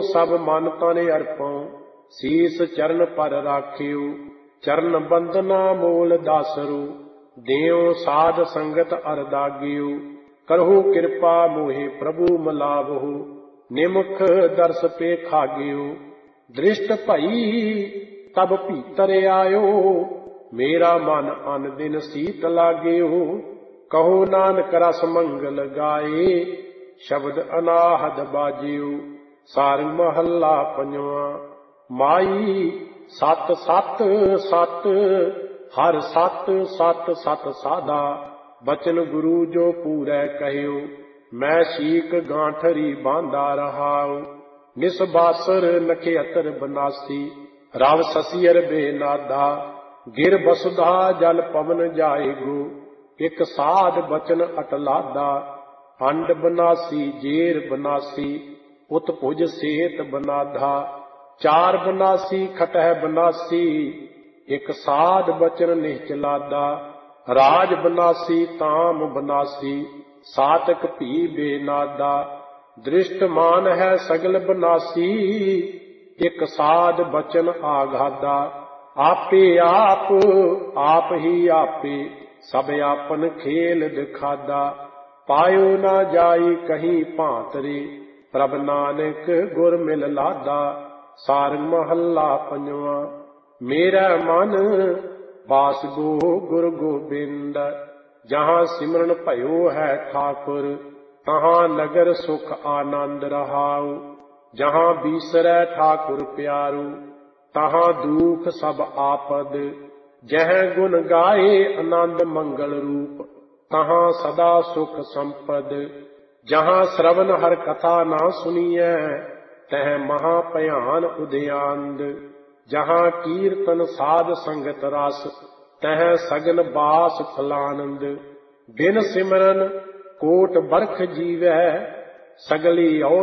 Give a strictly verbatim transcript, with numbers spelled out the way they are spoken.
सब मन तन अर्पों, शीस चरण पर राखियो। चरण बंदना मोल दासरो, देओ साध संगत अरदागियो। करहु कृपा मोहे प्रभु मलावहु, निमुख दर्श पे खागियो। दृष्ट भई तब भीतर आयो, मेरा मन अन दिन सीत लागियो। कहो नानक रस मंगल गाए, शब्द अनाहद बाजियो। सारंग महला पंजवा। माई सत सत सत, हर सत सत सत साधा। बचन गुरु जो पूरै कहियो, मैं शीक गांठरी बांधा रहाऊ। निसबासर नखेतर बनासी, रव ससियर बेनादा। गिर बसुधा जल पवन जाएगो, एक साध बचन अटलादा। अंड बनासी जेर बनासी, उत्भुज सेत बनाधा। चार बनासी खटह बनासी, एक साध बचन निश्चलादा। राज बनासी ताम बनासी, सातक भी बेनादा। दृष्ट मान है सगल बनासी, एक साध बचन आघादा। आपे आप आप ही आपे, सब आपन खेल दिखादा। पायो ना जाई कहीं भांतरे, प्रभ नानक गुर मिल लादा। सारंग महला पंजवा। मेरा मन बास गो गुर गोबिंद, जहाँ सिमरन भयो है ठाकुर, तहाँ नगर सुख आनंद रहाऊ। जहाँ बीसरै ठाकुर प्यारू, तहाँ दुख सब आपद। जह गुण गाए आनंद मंगल रूप, तहाँ सदा सुख संपद। जहाँ श्रवण हर कथा ना सुनिए, तह महाभयान उदयांद। जहाँ कीर्तन साध संगत रस, तह सगन बास फलानंद। बिन सिमरन कोट बरख जीवै, सगली और